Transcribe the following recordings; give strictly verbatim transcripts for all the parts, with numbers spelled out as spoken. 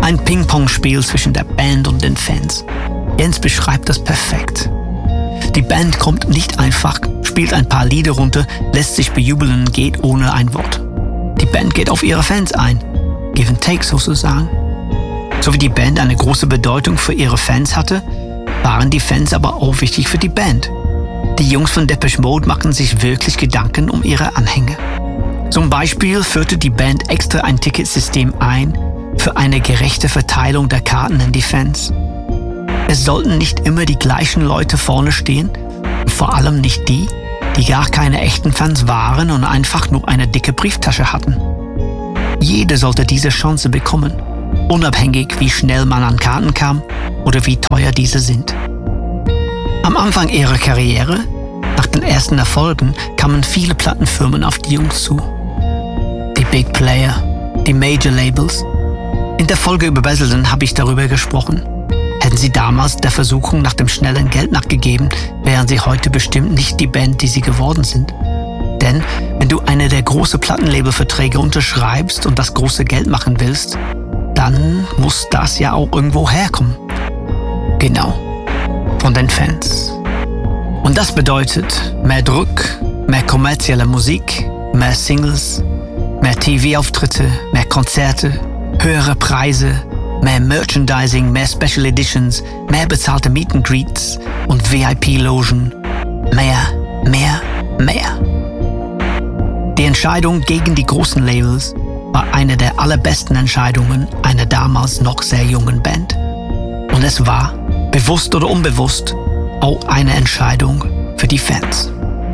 Ein Ping-Pong-Spiel zwischen der Band und den Fans. Jens beschreibt das perfekt. Die Band kommt nicht einfach, spielt ein paar Lieder runter, lässt sich bejubeln und geht ohne ein Wort. Die Band geht auf ihre Fans ein. Give and take sozusagen. So wie die Band eine große Bedeutung für ihre Fans hatte, waren die Fans aber auch wichtig für die Band. Die Jungs von Depeche Mode machten sich wirklich Gedanken um ihre Anhänger. Zum Beispiel führte die Band extra ein Ticketsystem ein für eine gerechte Verteilung der Karten an die Fans. Es sollten nicht immer die gleichen Leute vorne stehen und vor allem nicht die, die gar keine echten Fans waren und einfach nur eine dicke Brieftasche hatten. Jeder sollte diese Chance bekommen, unabhängig wie schnell man an Karten kam oder wie teuer diese sind. Am Anfang ihrer Karriere, nach den ersten Erfolgen, kamen viele Plattenfirmen auf die Jungs zu. Die Big Player, die Major Labels. In der Folge über Basildon habe ich darüber gesprochen. Hätten sie damals der Versuchung nach dem schnellen Geld nachgegeben, wären sie heute bestimmt nicht die Band, die sie geworden sind. Denn wenn du eine der großen Plattenlabelverträge unterschreibst und das große Geld machen willst, dann muss das ja auch irgendwo herkommen. Genau, von den Fans. Und das bedeutet mehr Druck, mehr kommerzielle Musik, mehr Singles, mehr T V-Auftritte, mehr Konzerte, höhere Preise, mehr Merchandising, mehr Special Editions, mehr bezahlte Meet and Greets und V I P-Logen. Mehr, mehr, mehr. Die Entscheidung gegen die großen Labels war eine der allerbesten Entscheidungen einer damals noch sehr jungen Band. Und es war, bewusst oder unbewusst, auch eine Entscheidung für die Fans.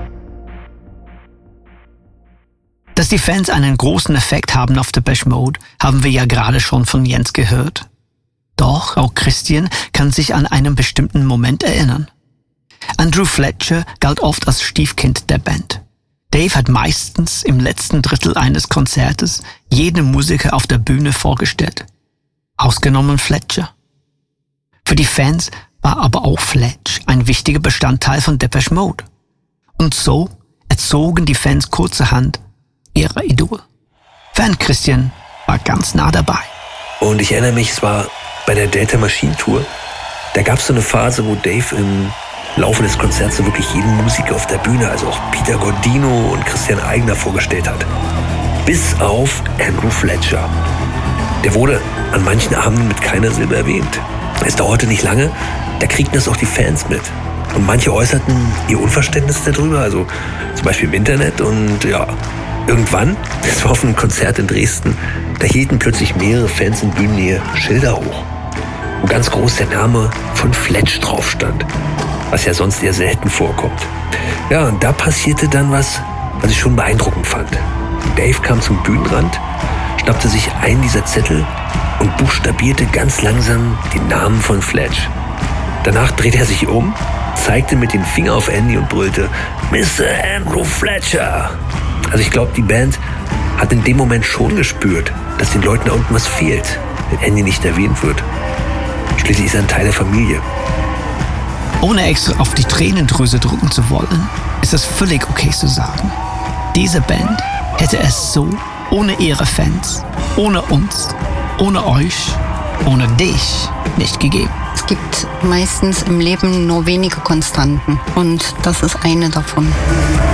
Dass die Fans einen großen Effekt haben auf Depeche Mode, haben wir ja gerade schon von Jens gehört. Doch auch Christian kann sich an einen bestimmten Moment erinnern. Andrew Fletcher galt oft als Stiefkind der Band. Dave hat meistens im letzten Drittel eines Konzertes jeden Musiker auf der Bühne vorgestellt. Ausgenommen Fletcher. Für die Fans war aber auch Fletch ein wichtiger Bestandteil von Depeche Mode. Und so erzogen die Fans kurzerhand ihre Idol. Fan Christian war ganz nah dabei. Und ich erinnere mich, es war bei der Delta Machine Tour, da gab es so eine Phase, wo Dave im Laufe des Konzerts so wirklich jeden Musiker auf der Bühne, also auch Peter Gordino und Christian Eigner vorgestellt hat. Bis auf Andrew Fletcher. Der wurde an manchen Abenden mit keiner Silbe erwähnt. Es dauerte nicht lange, da kriegten das auch die Fans mit. Und manche äußerten ihr Unverständnis darüber, also zum Beispiel im Internet. Und ja, irgendwann, das war auf einem Konzert in Dresden, da hielten plötzlich mehrere Fans in Bühnennähe Schilder hoch, wo ganz groß der Name von Fletch drauf stand, was ja sonst eher selten vorkommt. Ja, und da passierte dann was, was ich schon beeindruckend fand. Dave kam zum Bühnenrand, schnappte sich einen dieser Zettel und buchstabierte ganz langsam den Namen von Fletch. Danach drehte er sich um, zeigte mit dem Finger auf Andy und brüllte: Mister Andrew Fletcher! Also ich glaube, die Band hat in dem Moment schon gespürt, dass den Leuten da unten was fehlt, wenn Andy nicht erwähnt wird. Schließlich ist er ein Teil der Familie. Ohne extra auf die Tränendrüse drücken zu wollen, ist es völlig okay zu sagen: Diese Band hätte es so ohne ihre Fans, ohne uns, ohne euch, ohne dich nicht gegeben. Es gibt meistens im Leben nur wenige Konstanten und das ist eine davon.